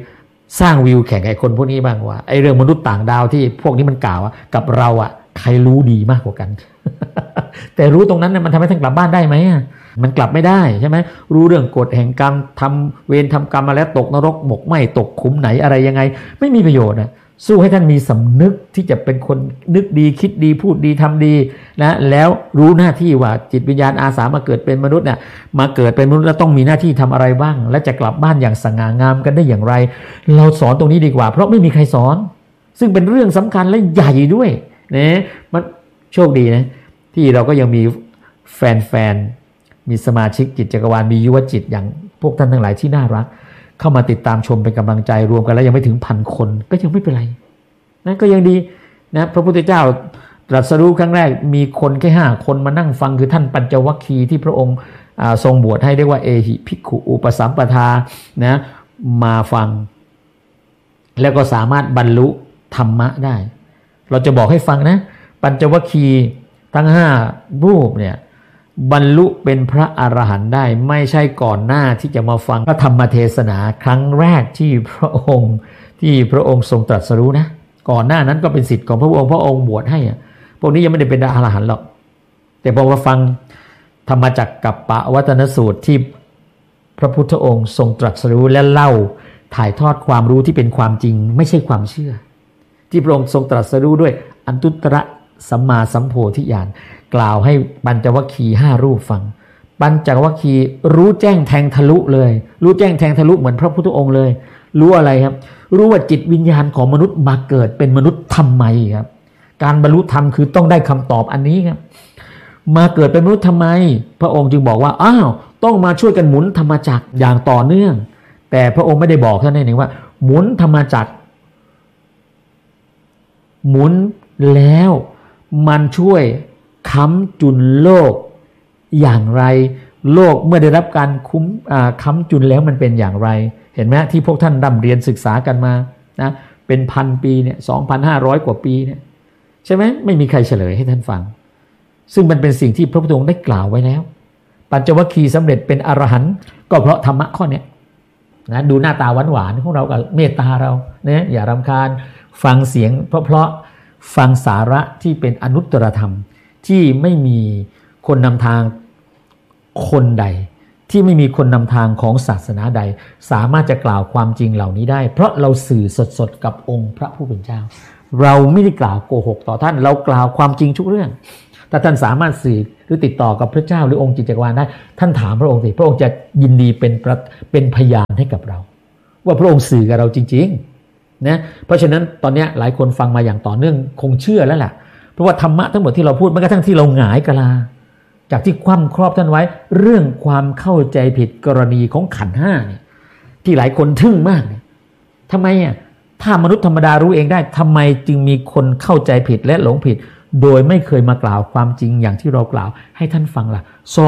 สร้างวิวแข่งไอ้คนพวกนี้บ้างว่าไอ้เรื่องมนุษย์ต่างดาวที่พวกนี้มันกล่าวกับเราอ่ะใครรู้ดีมากกว่ากัน แต่รู้ตรงนั้นเนี่ยมันทำให้ท่านกลับบ้านได้ไหมมันกลับไม่ได้ใช่ไหมรู้เรื่องกฎแห่งกรรมทำเวรทำกรรมมาแล้วตกนรกหมกไหมตกขุมไหนอะไรยังไงไม่มีประโยชน์นะสู้ให้ท่านมีสำนึกที่จะเป็นคนนึกดีคิดดีพูดดีทำดีนะแล้วรู้หน้าที่ว่าจิตวิญญาณอาสามาเกิดเป็นมนุษย์เนี่ยมาเกิดเป็นมนุษย์แล้วต้องมีหน้าที่ทำอะไรบ้างและจะกลับบ้านอย่างสง่างามกันได้อย่างไรเราสอนตรงนี้ดีกว่าเพราะไม่มีใครสอนซึ่งเป็นเรื่องสำคัญและใหญ่ด้วยนะมันโชคดีนะที่เราก็ยังมีแฟนมีสมาชิกจิตจักรวาลมียุวจิตอย่างพวกท่านทั้งหลายที่น่ารักเข้ามาติดตามชมเป็นกำลังใจรวมกันแล้วยังไม่ถึง1,000 คนก็ยังไม่เป็นไรนะก็ยังดีนะพระพุทธเจ้าตรัสรู้ครั้งแรกมีคนแค่5 คนมานั่งฟังคือท่านปัญจวัคคีย์ที่พระองค์ทรงบวชให้เรียกว่าเอหิภิกขุอุปสัมปทานะมาฟังแล้วก็สามารถบรรลุธรรมะได้เราจะบอกให้ฟังนะปัญจวัคคีย์ทั้ง5 รูปเนี่ยบรรลุเป็นพระอรหันต์ได้ไม่ใช่ก่อนหน้าที่จะมาฟังพระธรรมเทศนาครั้งแรกที่พระองค์ทรงตรัสรู้นะก่อนหน้านั้นก็เป็นศิษย์ของพระองค์บวชให้พวกนี้ยังไม่ได้เป็นอรหันต์หรอกแต่พอมาฟังธรรมจักรกัปปวัตตนสูตรที่พระพุทธองค์ทรงตรัสรู้และเล่าถ่ายทอดความรู้ที่เป็นความจริงไม่ใช่ความเชื่อที่พระองค์ทรงตรัสรู้ด้วยอันตุตระสัมมาสัมโพธิญาณกล่าวให้ปัญจวัคคีย์5 รูปฟังปัญจวัคคีย์รู้แจ้งแทงทะลุเลยรู้แจ้งแทงทะลุเหมือนพระพุทธองค์เลยรู้อะไรครับรู้ว่าจิตวิญญาณของมนุษย์มาเกิดเป็นมนุษย์ทำไมครับการบรรลุธรรมคือต้องได้คำตอบอันนี้ครับมาเกิดเป็นมนุษย์ทำไมพระองค์จึงบอกว่าอ้าวต้องมาช่วยกันหมุนธรรมจักรอย่างต่อเนื่องแต่พระองค์ไม่ได้บอกแค่นั้นเองว่าหมุนธรรมจักรหมุนแล้วมันช่วยค้ำจุนโลกอย่างไรโลกเมื่อได้รับการค้ำจุนแล้วมันเป็นอย่างไรเห็นไหมที่พวกท่านร่ำเรียนศึกษากันมานะเป็น1,000 ปีเนี่ย 2,500 กว่าปีเนี่ยใช่ไหมไม่มีใครเฉลยให้ท่านฟังซึ่งมันเป็นสิ่งที่พระพุทธองค์ได้กล่าวไว้แล้วปัญจวัคคีย์สำเร็จเป็นอรหันต์ก็เพราะธรรมะข้อนี้นะดูหน้าตาหวานๆของเรากับเมตตาเราเนี่ยอย่ารำคาญฟังเสียงเพราะฟังสาระที่เป็นอนุตตรธรรมที่ไม่มีคนนำทางคนใดที่ไม่มีคนนำทางของศาสนาใดสามารถจะกล่าวความจริงเหล่านี้ได้เพราะเราสื่อสดๆกับองค์พระผู้เป็นเจ้าเราไม่ได้กล่าวโกหกต่อท่านเรากล่าวความจริงทุกเรื่องถ้าท่านสามารถสื่อหรือติดต่อกับพระเจ้าหรือองค์จิตจักรวาลได้ท่านถามพระองค์สิพระองค์จะยินดีเป็นพยานให้กับเราว่าพระองค์สื่อกับเราจริงๆนะเพราะฉะนั้นตอนนี้หลายคนฟังมาอย่างต่อเนื่องคงเชื่อแล้วแหละเพราะว่าธรรมะทั้งหมดที่เราพูดแม้กระทั่งที่เราหงายกะลาจากที่คว่ำครอบท่านไว้เรื่องความเข้าใจผิดกรณีของขันธ์ 5เนี่ยที่หลายคนทึ่งมากเนี่ยทำไมถ้ามนุษย์ธรรมดารู้เองได้ทำไมจึงมีคนเข้าใจผิดและหลงผิดโดยไม่เคยมากล่าวความจริงอย่างที่เรากล่าวให้ท่านฟังล่ะ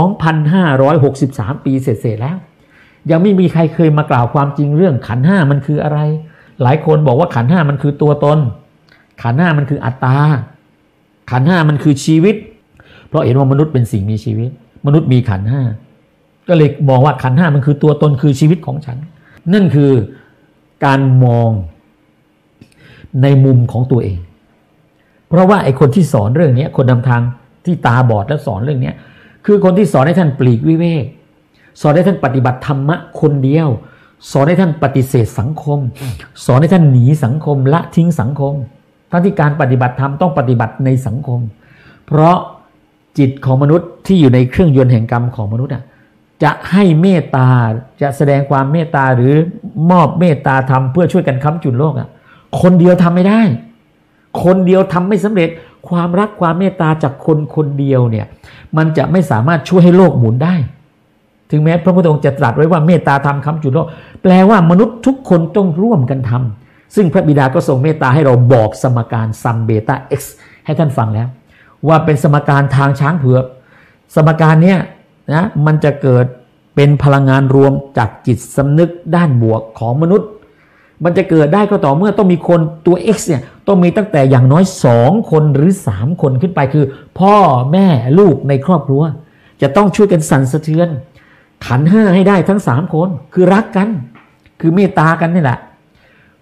2,563 ปีเสร็จแล้วยังไม่มีใครเคยมากล่าวความจริงเรื่องขันธ์ 5มันคืออะไรหลายคนบอกว่าขันธ์ 5มันคือตัวตนขันธ์ 5มันคืออัตตาขันธ์ 5มันคือชีวิตเพราะเห็นว่ามนุษย์เป็นสิ่งมีชีวิตมนุษย์มีขันธ์ 5ก็เลยมองว่าขันธ์ 5มันคือตัวตนคือชีวิตของฉันนั่นคือการมองในมุมของตัวเองเพราะว่าไอ้คนที่สอนเรื่องนี้คนนำทางที่ตาบอดและสอนเรื่องนี้คือคนที่สอนให้ท่านปลีกวิเวกสอนให้ท่านปฏิบัติธรรมะคนเดียวสอนให้ท่านปฏิเสธสังคมสอนให้ท่านหนีสังคมละทิ้งสังคมทั้งที่การปฏิบัติธรรมต้องปฏิบัติในสังคมเพราะจิตของมนุษย์ที่อยู่ในเครื่องยนต์แห่งกรรมของมนุษย์จะให้เมตตาจะแสดงความเมตตาหรือมอบเมตตาธรรมเพื่อช่วยกันค้ำจุนโลกคนเดียวทำไม่ได้คนเดียวทำไม่สำเร็จความรักความเมตตาจากคนคนเดียวเนี่ยมันจะไม่สามารถช่วยให้โลกหมุนได้ถึงแม้พระพุทธองค์จะตรัสไว้ว่าเมตตาธรรมค้ำจุนโลกแปลว่ามนุษย์ทุกคนต้องร่วมกันทำซึ่งพระบิดาก็ทรงเมตตาให้เราบอกสมการซัมเบต้า x ให้ท่านฟังแล้วว่าเป็นสมการทางช้างเผือกสมการเนี้ยนะมันจะเกิดเป็นพลังงานรวมจากจิตสำนึกด้านบวกของมนุษย์มันจะเกิดได้ก็ต่อเมื่อต้องมีคนตัว x เนี่ยต้องมีตั้งแต่อย่างน้อย2 คนหรือ3 คนขึ้นไปคือพ่อแม่ลูกในครอบครัวจะต้องช่วยกันสั่นสะเทือนขันธ์ 5ให้ได้ทั้ง3 คนคือรักกันคือเมตตากันนี่แหละ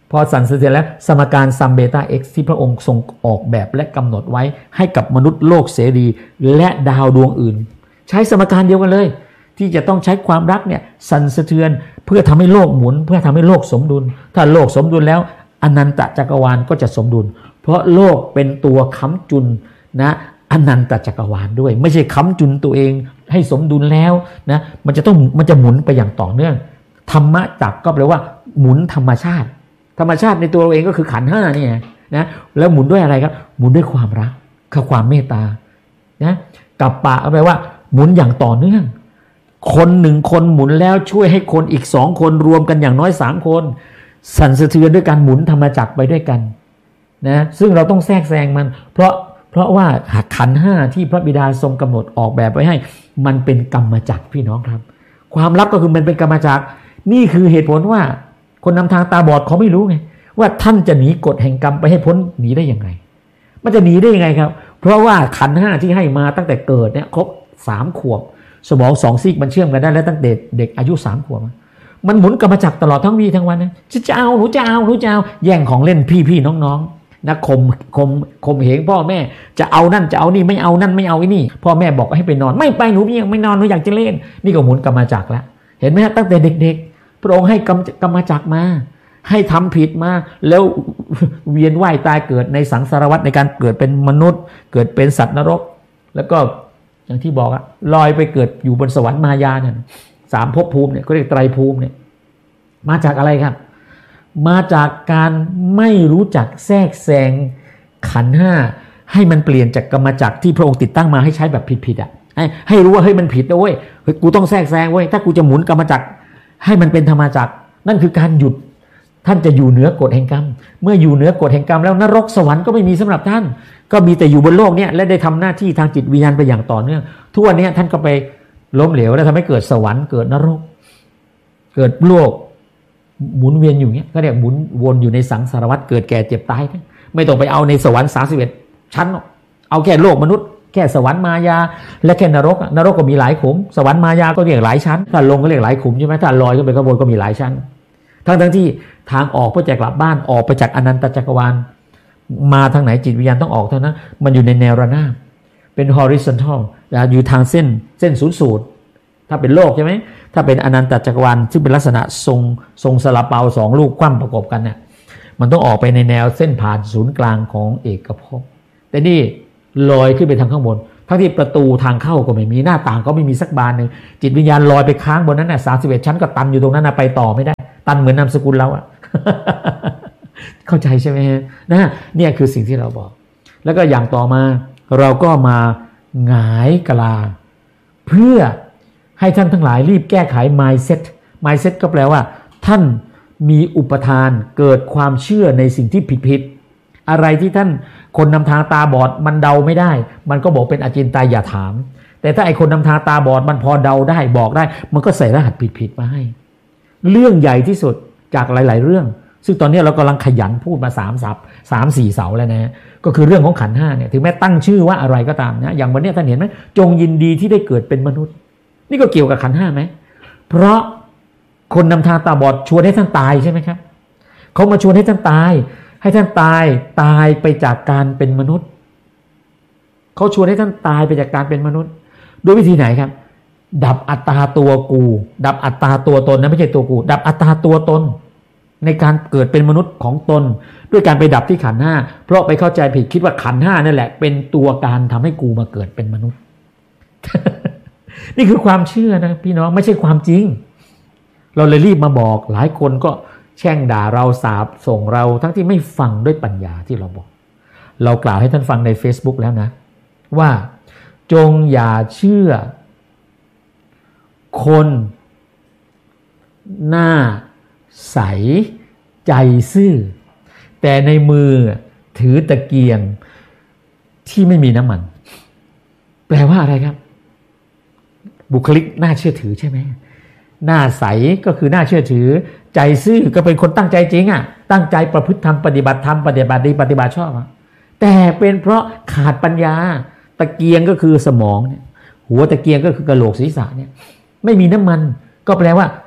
พอสั่นสะเทือนแล้วสมการซัมเบต้า x ที่พระองค์ทรงออกแบบและกำหนดไว้ให้กับมนุษย์โลกเสรีและดาวดวงอื่นใช้สมการเดียวกันเลยที่จะต้องใช้ความรักเนี่ยสั่นสะเทือนเพื่อทำให้โลกหมุนเพื่อทำให้โลกสมดุลถ้าโลกสมดุลแล้วอนันตจักรวาลก็จะสมดุลเพราะโลกเป็นตัวค้ำจุนนะอนันตจักรวาลด้วยไม่ใช่ค้ำจุนตัวเองให้สมดุลแล้วนะมันจะหมุนไปอย่างต่อเนื่องธรรมะจักรก็แปลว่าหมุนธรรมชาติในตัวเราเองก็คือขันธ์ห้านี่นะแล้วหมุนด้วยอะไรครับหมุนด้วยความรักคือความเมตตานะกับปะแปลว่าหมุนอย่างต่อเนื่องคนหนึ่งคนหมุนแล้วช่วยให้คนอีก2คนรวมกันอย่างน้อย3คนสั่นสะเทือนด้วยการหมุนธรรมจักรไปด้วยกันนะซึ่งเราต้องแทรกแซงมันเพราะว่าขันธ์ห้าที่พระบิดาทรงกำหนดออกแบบไว้ให้มันเป็นกรรมจักรพี่น้องครับความลับก็คือมันเป็นกรรมจักรนี่คือเหตุผลว่าคนนำทางตาบอดเขาไม่รู้ไงว่าท่านจะหนีกฎแห่งกรรมไปให้พ้นหนีได้ยังไงมันจะหนีได้ยังไงครับเพราะว่าขันธ์ห้าที่ให้มาตั้งแต่เกิดเนี่ยครบ3 ขวบสมอง2 ซีกมันเชื่อมกันได้แล้วตั้งแต่เด็กอายุ3 ขวบมันหมุนกรรมจักรตลอดทั้งวีทั้งวันนะจะเอาหนูจะเอาแย่งของเล่นพี่น้องๆนะข่มเหงพ่อแม่จะเอานั่นจะเอานี่ไม่เอานั่นไม่เอาไอ้นี่พ่อแม่บอกให้ไปนอนไม่ไปหนูยังไม่นอนหนูอยากจะเล่นนี่ก็หมุนกรรมจักรแล้วเห็นไหมฮะตั้งแต่เด็กๆพระองค์ให้กรรมจักรมาให้ทำผิดมาแล้วเวียนว่ายตายเกิดในสังสารวัฏในการเกิดเป็นมนุษย์เกิดเป็นสัตว์นรกแล้วก็อย่างที่บอกอะลอยไปเกิดอยู่บนสวรรค์มายาเนี่ย3 ภพภูมิเนี่ยเขาเรียกไตรภูมิเนี่ยมาจากอะไรครับมาจากการไม่รู้จักแทรกแซงขันธ์ห้าให้มันเปลี่ยนจากกรรมจักรที่พระองค์ติดตั้งมาให้ใช้แบบผิดๆอ่ะให้รู้ว่าเฮ้ยมันผิดนะเว้ยกูต้องแทรกแซงเว้ยถ้ากูจะหมุนกรรมจักรให้มันเป็นธรรมจักรนั่นคือการหยุดท่านจะอยู่เหนือกฎแห่งกรรมเมื่ออยู่เหนือกฎแห่งกรรมแล้วนรกสวรรค์ก็ไม่มีสำหรับท่านก็มีแต่อยู่บนโลกเนี่ยและได้ทำหน้าที่ทางจิตวิญญาณไปอย่างต่อเนื่องทุกวันนี้ท่านก็ไปล้มเหลวแล้วทำให้เกิดสวรรค์เกิดนรกเกิดโลกหมุนเวียนอยู่เงี้ยก็เรียกหมุนวนอยู่ในสังสารวัฏเกิดแก่เจ็บตายไม่ต้องไปเอาในสวรรค์31ชั้นเอาแค่โลกมนุษย์แค่สวรรค์มายาและแค่นรกก็มีหลายขุมสวรรค์มายาก็เรียกหลายชั้นถ้าลงก็เรียกหลายขุมใช่ไหมถ้าลอยขึ้นไปข้างบนก็มีหลายชั้นทั้งที่ทางออกเพื่อจะกลับบ้านออกไปจากอนันตจักรวาลมาทางไหนจิตวิญญาณต้องออกเท่านั้นมันอยู่ในแนวระนาบเป็น horizontal อยู่ทางเส้นศูนย์สูตรถ้าเป็นโลกใช่ไหมถ้าเป็นอนันตจักรวาลซึ่งเป็นลักษณะทรงซาลาเปา2 ลูกคว่ำประกบกันเนี่ยมันต้องออกไปในแนวเส้นผ่านศูนย์กลางของเอกภพแต่นี่ลอยขึ้นไปทางข้างบนทั้งที่ประตูทางเข้าก็ไม่มีหน้าต่างก็ไม่มีสักบานนึงจิตวิญญาณลอยไปค้างบนนั้นน่ะ31ชั้นก็ตันอยู่ตรงนั้นน่ะไปต่อไม่ได้ตันเหมือนนามสกุลเราอ่ะ เข้าใจใช่ไหมนะเนี่ยคือสิ่งที่เราบอกแล้วก็อย่างต่อมาเราก็มาหงายกลาเพื่อให้ท่านทั้งหลายรีบแก้ไข mindset ก็แปลว่าท่านมีอุปทานเกิดความเชื่อในสิ่งที่ผิดอะไรที่ท่านคนนำทางตาบอดมันเดาไม่ได้มันก็บอกเป็นอจินไตยอย่าถามแต่ถ้าไอคนนำทางตาบอดมันพอเดาได้บอกได้มันก็ใส่รหัสผิดมาให้เรื่องใหญ่ที่สุดจากหลายๆเรื่องซึ่งตอนนี้เรากำลังขยันพูดมา3-4 เสาแล้วนะก็คือเรื่องของขันธ์ห้าเนี่ยถึงแม้ตั้งชื่อว่าอะไรก็ตามนะอย่างวันนี้ท่านเห็นไหมจงยินดีที่ได้เกิดเป็นมนุษย์นี่ก็เกี่ยวกับขันธ์ห้าไหมเพราะคนนำทางตาบอดชวนให้ท่านตายใช่ไหมครับเขามาชวนให้ท่านตายให้ท่านตายไปจากการเป็นมนุษย์เขาชวนให้ท่านตายไปจากการเป็นมนุษย์ด้วยวิธีไหนครับดับอัตตาตัวกูดับอัตตาตัวตนนะไม่ใช่ตัวกูดับอัตตาตัวตนในการเกิดเป็นมนุษย์ของตนด้วยการไปดับที่ขันธ์ห้าเพราะไปเข้าใจผิดคิดว่าขันธ์ห้านั่นแหละเป็นตัวการทำให้กูมาเกิดเป็นมนุษย์ นี่คือความเชื่อนะพี่น้องไม่ใช่ความจริงเราเลยรีบมาบอกหลายคนก็แช่งด่าเราสาบส่งเราทั้งที่ไม่ฟังด้วยปัญญาที่เราบอกเรากล่าวให้ท่านฟังใน Facebook แล้วนะว่าจงอย่าเชื่อคนหน้าใสใจซื่อแต่ในมือถือตะเกียงที่ไม่มีน้ำมันแปลว่าอะไรครับบุคลิกน่าเชื่อถือใช่ไหมหน้าใสก็คือน่าเชื่อถือใจซื่อก็เป็นคนตั้งใจจริงอ่ะตั้งใจประพฤติธรรมปฏิบัติธรรมปฏิบัติดีปฏิบัติชอบแต่เป็นเพราะขาดปัญญาตะเกียงก็คือสมองเนี่ยหัวตะเกียงก็คือกระโหลกศีรษะเนี่ยไม่มีน้ำมันก็แปลว่า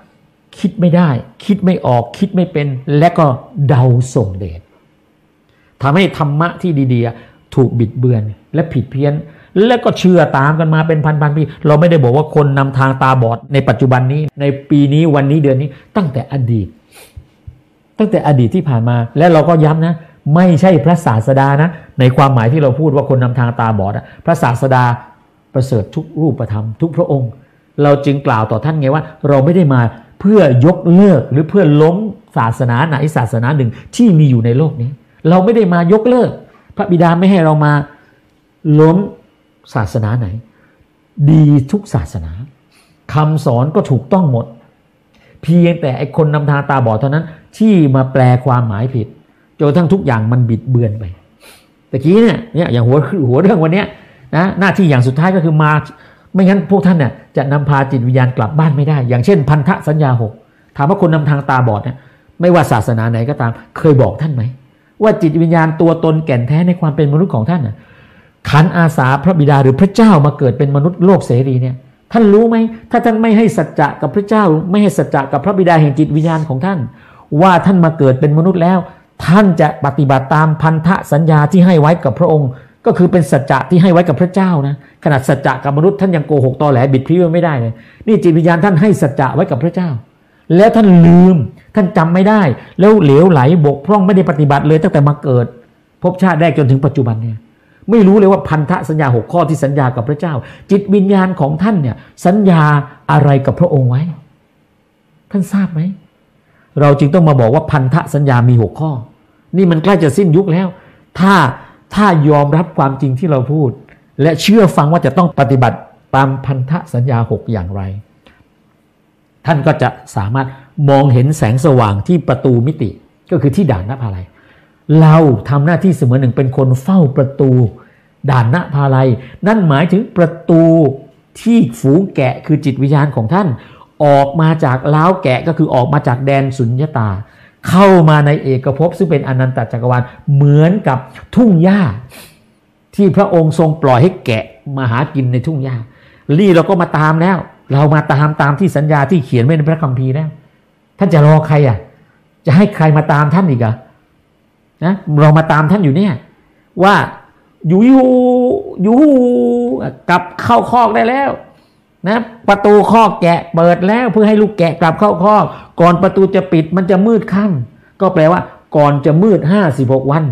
คิดไม่ได้คิดไม่ออกคิดไม่เป็นและก็เดาส่งเดชทำให้ธรรมะที่ดีๆถูกบิดเบือนและผิดเพี้ยนแล้วก็เชื่อตามกันมาเป็นพันๆปีเราไม่ได้บอกว่าคนนำทางตาบอดในปัจจุบันนี้ในปีนี้วันนี้เดือนนี้ตั้งแต่อดีตที่ผ่านมาและเราก็ย้ำนะไม่ใช่พระศาสดานะในความหมายที่เราพูดว่าคนนำทางตาบอดพระศาสดาประเสริฐทุกรูปธรรมทุกพระองค์เราจึงกล่าวต่อท่านไงว่าเราไม่ได้มาเพื่อยกเลิกหรือเพื่อล้มศาสนาไหนศาสนาหนึ่งที่มีอยู่ในโลกนี้เราไม่ได้มายกเลิกพระบิดาไม่ให้เรามาล้มศาสนาไหนดีทุกศาสนาคำสอนก็ถูกต้องหมดเพียงแต่ไอ้คนนำทางตาบอดเท่านั้นที่มาแปลความหมายผิดจนทั้งทุกอย่างมันบิดเบือนไปตะกี้เนี่ยอย่างหัวเรื่องวันนี้นะหน้าที่อย่างสุดท้ายก็คือมาไม่งั้นพวกท่านเนี่ยจะนำพาจิตวิญญาณกลับบ้านไม่ได้อย่างเช่นพันธสัญญา6ถามว่าคนนำทางตาบอดเนี่ยไม่ว่าศาสนาไหนก็ตามเคยบอกท่านไหมว่าจิตวิญญาณตัวตนแก่นแท้ในความเป็นมนุษย์ของท่านขันอาสาพระบิดาหรือพระเจ้ามาเกิดเป็นมนุษย์โลกเสรีเนี่ยท่านรู้ไหมถ้าท่านไม่ให้สัจจะกับพระเจ้าไม่ให้สัจจะกับพระบิดาแห่งจิตวิญญาณของท่านว่าท่านมาเกิดเป็นมนุษย์แล้วท่านจะปฏิบัติตามพันธสัญญาที่ให้ไว้กับพระองค์ก็คือเป็นสัจจะที่ให้ไว้กับพระเจ้านะขนาดสัจจะกับมนุษย์ท่านยังโกหกตอแหลบิดพลิ้วไม่ได้เลยนี่จิตวิญญาณท่านให้สัจจะไว้กับพระเจ้าแล้วท่านลืมท่านจำไม่ได้แล้วเหลวไหลบกพร่องไม่ได้ปฏิบัติเลยตั้งแต่มาเกิดภพชาติแรกจนถึงปัจจุบันเนี่ยไม่รู้เลยว่าพันธสัญญา6ข้อที่สัญญากับพระเจ้าจิตวิญญาณของท่านเนี่ยสัญญาอะไรกับพระองค์ไว้ท่านทราบไหมเราจึงต้องมาบอกว่าพันธสัญญามี6ข้อนี่มันใกล้จะสิ้นยุคแล้วถ้ายอมรับความจริงที่เราพูดและเชื่อฟังว่าจะต้องปฏิบัติตามพันธสัญญา6อย่างไรท่านก็จะสามารถมองเห็นแสงสว่างที่ประตูมิติก็คือที่ด่านนภาลัยเราทำหน้าที่เสมือนหนึ่งเป็นคนเฝ้าประตูด่านนภาลัยนั่นหมายถึงประตูที่ฝูงแกะคือจิตวิญญาณของท่านออกมาจากล้าวแกะก็คือออกมาจากแดนสุญญตาเข้ามาในเอกภพซึ่งเป็นอนันตจักรวาลเหมือนกับทุ่งหญ้าที่พระองค์ทรงปล่อยให้แกะมาหากินในทุ่งหญ้านี่เราก็มาตามแล้วเรามาตามที่สัญญาที่เขียนไว้ในพระคัมภีร์แล้วท่านจะรอใครจะให้ใครมาตามท่านอีกนะเรามาตามท่านอยู่เนี่ยว่าอยู่กลับเข้าคอกได้แล้วนะประตูคอกแกะเปิดแล้วเพื่อให้ลูกแกะกลับเข้าคอกก่อนประตูจะปิดมันจะมืดค่ำก็แปลว่าก่อนจะมืด56วัน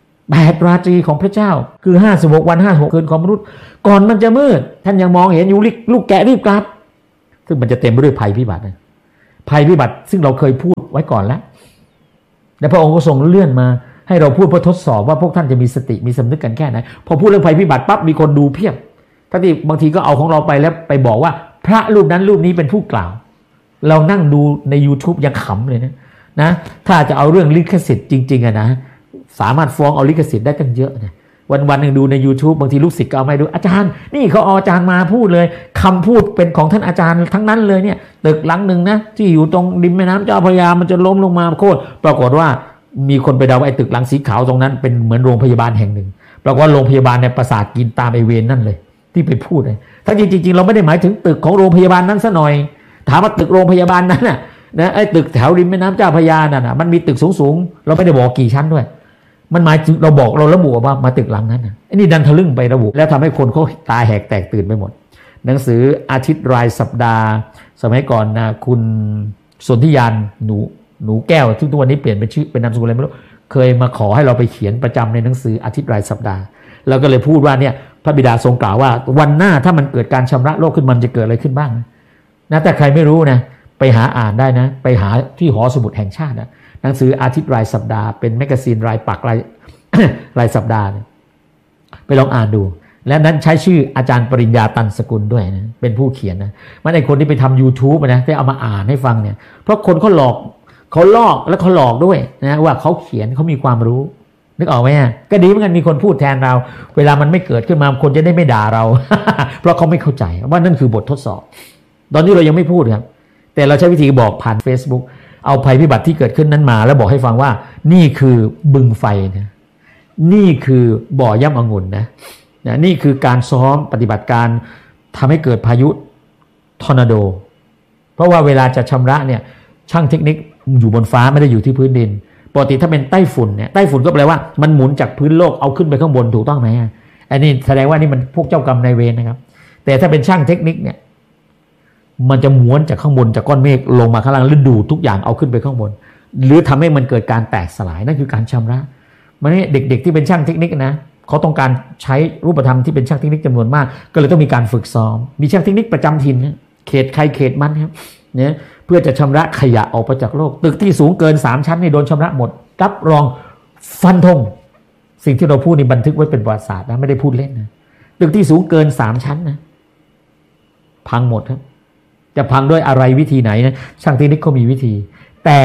8ราตรีของพระเจ้าคือ56วัน56คืนของมนุษย์ก่อนมันจะมืดท่านยังมองเห็นอยู่ลูกแกะรีบกลับซึ่งมันจะเต็มไปด้วยภัยพิบัติภัยพิบัติซึ่งเราเคยพูดไว้ก่อนแล้วและพระองค์ก็ทรงเลื่อนมาให้เราพูดเพื่อทดสอบว่าพวกท่านจะมีสติมีสำนึกกันแค่ไหนพอพูดเรื่องภัยพิบัติปั๊บมีคนดูเพียบทั้งที่บางทีก็เอาของเราไปแล้วไปบอกว่าพระรูปนั้นรูปนี้เป็นผู้กล่าวเรานั่งดูใน YouTube ยังขำเลยนะถ้าจะเอาเรื่องลิขสิทธิ์จริงๆนะสามารถฟ้องเอาลิขสิทธิ์ได้กันเยอะนะวันๆนึงดูใน YouTube บางทีลูกศิษย์ก็เอามาดูอาจารย์นี่เขาเอาอาจารย์มาพูดเลยคำพูดเป็นของท่านอาจารย์ทั้งนั้นเลยเนี่ยตึกหลังหนึ่งนะที่อยู่ตรงริมแม่น้ำเจ้าพระยามันจะล้มลงมาโค่นปรากฏว่ามีคนไปเดาไอ้ตึกหลังสีขาวตรงนั้นเป็นเหมือนโรงพยาบาลแห่งหนึ่งปรากฏว่าโรงพยาบาลในประสาทกินตามไอเวนนั่นเลยที่ไปพูดเลยถ้าจริงๆเราไม่ได้หมายถึงตึกของโรงพยาบาลนั้นซะหน่อยถามว่าตึกโรงพยาบาลนั้นนะไอ้ตึกแถวริมแม่น้ำเจ้าพระยานั่นมันมีตึกสูงๆเราไม่ได้บอกกี่ชั้นด้วยมันหมายถึงเราบอกเราระบุว่ามาตึกหลังนั้นไอ้นี่ดันทะลึ่งไประบุแล้วทำให้คนเขาตาแหกแตกตื่นไปหมดหนังสืออาทิตย์รายสัปดาห์สมัยก่อนนะคุณสนธิยานหนูแก้วซึ่งทุกวันนี้เปลี่ยนเป็นชื่อเป็นนามสกุลอะไรไม่รู้เคยมาขอให้เราไปเขียนประจำในหนังสืออาทิตย์รายสัปดาห์เราก็เลยพูดว่าเนี่ยพระบิดาทรงกล่าวว่าวันหน้าถ้ามันเกิดการชำระโลกขึ้นมันจะเกิดอะไรขึ้นบ้างนะแต่ใครไม่รู้นะไปหาอ่านได้นะไปหาที่หอสมุดแห่งชาตินะหนังสืออาทิตย์รายสัปดาห์เป็นแมกกาซีนรายปักรายสัปดาห์ไปลองอ่านดูและนั้นใช้ชื่ออาจารย์ปริญญาตันสกุลด้วยนะเป็นผู้เขียนนะมันไอคนที่ไปทำ YouTube นะได้เอามาอ่านให้ฟังเนี่ยเพราะคนเขาลอกและเขาหลอกด้วยนะว่าเขาเขียนเขามีความรู้นึกออกไหมก็ดีเหมือนกันมีคนพูดแทนเราเวลามันไม่เกิดขึ้นมาคนจะได้ไม่ด่าเรา เพราะเขาไม่เข้าใจว่านั่นคือบททดสอบตอนนี้เรายังไม่พูดครับแต่เราใช้วิธีบอกผ่าน Facebook เอาภัยพิบัติที่เกิดขึ้นนั้นมาแล้วบอกให้ฟังว่านี่คือบึงไฟนะนี่คือบ่อย่ำองุ่นนะนี่คือการซ้อมปฏิบัติการทำให้เกิดพายุทอร์นาโดเพราะว่าเวลาจะชำระเนี่ยช่างเทคนิคอยู่บนฟ้าไม่ได้อยู่ที่พื้นดินปกติถ้าเป็นไต้ฝุ่นเนี่ยไต้ฝุ่นก็แปลว่ามันหมุนจากพื้นโลกเอาขึ้นไปข้างบนถูกต้องไหมอันนี้แสดงว่านี่มันพวกเจ้ากรรมนายเวรนะครับแต่ถ้าเป็นช่างเทคนิคเนี่ยมันจะม้วนจากข้างบนจากก้อนเมฆลงมาข้างล่างแล้วดูดทุกอย่างเอาขึ้นไปข้างบนหรือทำให้มันเกิดการแตกสลายนั่นคือการชำระมันนี่เด็กๆที่เป็นช่างเทคนิคนะเขาต้องการใช้รูปธรรมที่เป็นช่างเทคนิคจำนวนมากก็เลยต้องมีการฝึกซ้อมมีช่างเทคนิคประจำถิ่นเขตใครเขตมันครับเนี่ยเพื่อจะชำระขยะออกไปจากโลกตึกที่สูงเกิน3ชั้นนี่โดนชำระหมดรับรองฟันธงสิ่งที่เราพูดนี่บันทึกไว้เป็นประวัติศาสตร์นะไม่ได้พูดเล่นนะตึกที่สูงเกิน3ชั้นนะพังหมดครับจะพังด้วยอะไรวิธีไหนนะช่างเทคนิคเขามีวิธีแต่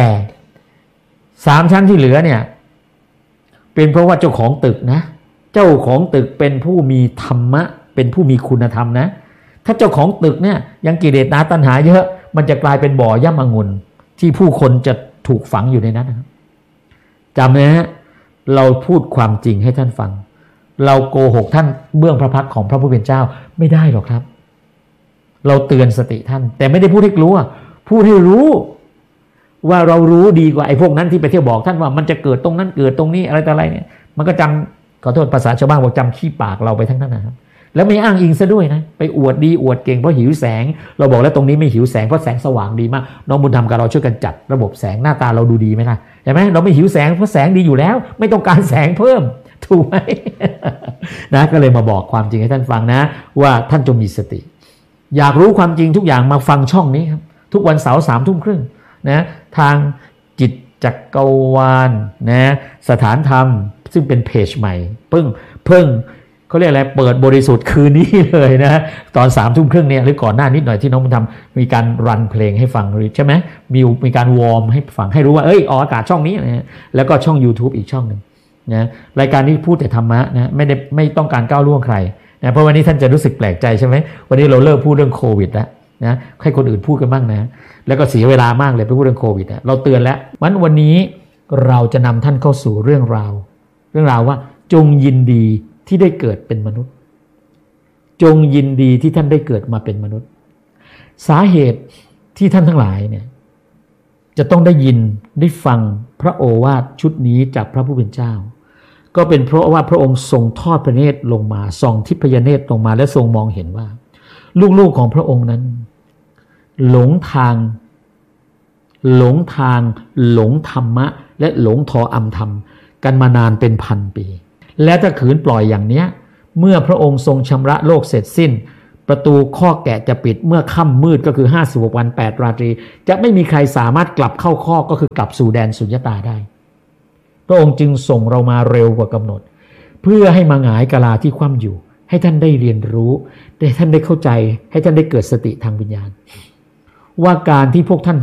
3ชั้นที่เหลือเนี่ยเป็นเพราะว่าเจ้าของตึกนะเจ้าของตึกเป็นผู้มีธรรมะเป็นผู้มีคุณธรรมนะถ้าเจ้าของตึกเนี่ยยังกิเลสตัณหาเยอะมันจะกลายเป็นบ่อย่ำองุ่นที่ผู้คนจะถูกฝังอยู่ในนั้นนะครับจำนะฮะเราพูดความจริงให้ท่านฟังเราโกหกท่านเบื้องพระพักของพระผู้เป็นเจ้าไม่ได้หรอกครับเราเตือนสติท่านแต่ไม่ได้พูดให้กลัวพูดให้รู้ว่าเรารู้ดีกว่าไอ้พวกนั้นที่ไปเที่ยวบอกท่านว่ามันจะเกิดตรงนั้นเกิดตรงนี้อะไรต่ออะไรเนี่ยมันก็จำขอโทษภาษาชาวบ้านบอกจำขี้ปากเราไปทั้งนั้นนะครับแล้วไม่อ้างอิงซะด้วยนะไปอวดดีอวดเก่งเพราะหิวแสงเราบอกแล้วตรงนี้ไม่หิวแสงเพราะแสงสว่างดีมากน้องบุญธรรมกับเราช่วยกันจัดระบบแสงหน้าตาเราดูดีไหมล่ะเห็นไหมเราไม่หิวแสงเพราะแสงดีอยู่แล้วไม่ต้องการแสงเพิ่มถูกไหม นะก็เลยมาบอกความจริงให้ท่านฟังนะว่าท่านจงมีสติอยากรู้ความจริงทุกอย่างมาฟังช่องนี้ครับทุกวันเสาร์3:30นะทางจิตจักรวาลนะสถานธรรมซึ่งเป็นเพจใหม่เพิ่งเขาเรียกอะไรเปิดบริสุทธิ์คืนนี้เลยนะตอน3:30เนี่ยหรือก่อนหน้านิดหน่อยที่น้องมันทำมีการรันเพลงให้ฟังใช่ไหมมีการวอร์มให้ฟังให้รู้ว่าออกอากาศช่องนี้นะแล้วก็ช่อง YouTube อีกช่องหนึ่งนะรายการนี้พูดแต่ธรรมะนะไม่ต้องการก้าวล่วงใครนะเพราะวันนี้ท่านจะรู้สึกแปลกใจใช่ไหมวันนี้เราเลิกพูดเรื่องโควิดแล้วนะให้คนอื่นพูดกันบ้างนะแล้วก็เสียเวลามากเลยไปพูดเรื่องโควิดเราเตือนแล้ววันนี้เราจะนำท่านเข้าสู่เรื่องราวว่าจงยินดีที่ได้เกิดเป็นมนุษย์จงยินดีที่ท่านได้เกิดมาเป็นมนุษย์สาเหตุที่ท่านทั้งหลายเนี่ยจะต้องได้ยินได้ฟังพระโอวาทชุดนี้จากพระผู้เป็นเจ้าก็เป็นเพราะว่าพระองค์ทรงทอดพระเนตรลงมาส่องทิพยเนตรลงมาและทรงมองเห็นว่าลูกๆของพระองค์นั้นหลงทางหลงธรรมะและหลงทออำธรรมกันมานานเป็นพันปีและถ้าขืนปล่อยอย่างเนี้ยเมื่อพระองค์ทรงชำระโลกเสร็จสิ้นประตูข้อแกะจะปิดเมื่อค่ำมืดก็คือ56 วัน8 ราตรีจะไม่มีใครสามารถกลับเข้าข้อก็คือกลับสู่แดนสุญญตาได้พระองค์จึงส่งเรามาเร็วกว่ากำหนดเพื่อให้มาหงายกะลาที่คว่ำอยู่ให้ท่านได้เรียนรู้ให้ท่านได้เข้าใจให้ท่านได้เกิดสติทางวิญญาณว่าการที่พวกท่าน